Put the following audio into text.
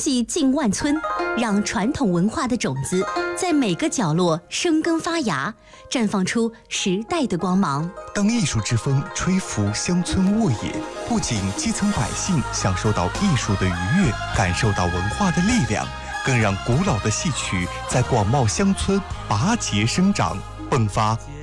系近万村，让传统文化的种子在每个角落生根发芽，绽放出时代的光芒。 当艺术之风吹拂乡村沃野，不仅基层百姓享受到艺术的愉悦，感受到文化的力量，更让古老的戏曲在广袤乡村拔节生长，迸发